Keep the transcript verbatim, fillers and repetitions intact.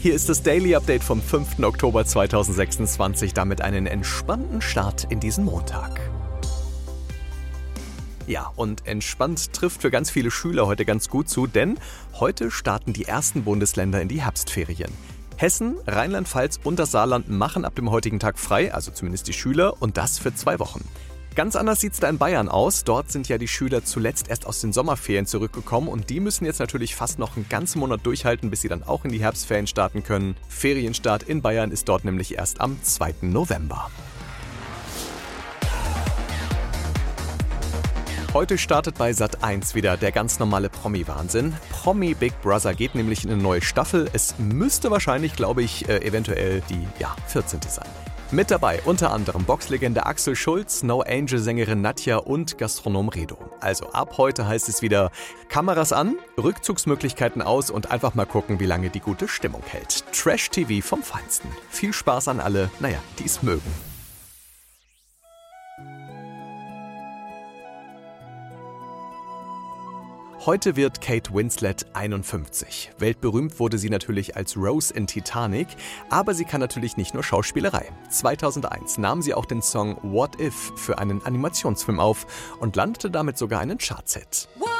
Hier ist das Daily Update vom fünften Oktober zweitausendsechsundzwanzig, damit einen entspannten Start in diesen Montag. Ja, und entspannt trifft für ganz viele Schüler heute ganz gut zu, denn heute starten die ersten Bundesländer in die Herbstferien. Hessen, Rheinland-Pfalz und das Saarland machen ab dem heutigen Tag frei, also zumindest die Schüler, und das für zwei Wochen. Ganz anders sieht es da in Bayern aus. Dort sind ja die Schüler zuletzt erst aus den Sommerferien zurückgekommen und die müssen jetzt natürlich fast noch einen ganzen Monat durchhalten, bis sie dann auch in die Herbstferien starten können. Ferienstart in Bayern ist dort nämlich erst am zweiten November. Heute startet bei Sat eins wieder der ganz normale Promi-Wahnsinn. Promi Big Brother geht nämlich in eine neue Staffel. Es müsste wahrscheinlich, glaube ich, äh, eventuell die ja, vierzehnte sein. Mit dabei unter anderem Boxlegende Axel Schulz, No Angel-Sängerin Nadja und Gastronom Redo. Also ab heute heißt es wieder Kameras an, Rückzugsmöglichkeiten aus und einfach mal gucken, wie lange die gute Stimmung hält. Trash-T V vom Feinsten. Viel Spaß an alle, naja, die es mögen. Heute wird Kate Winslet einundfünfzig. Weltberühmt wurde sie natürlich als Rose in Titanic, aber sie kann natürlich nicht nur Schauspielerei. zweitausendeins nahm sie auch den Song What If für einen Animationsfilm auf und landete damit sogar einen Chartshit.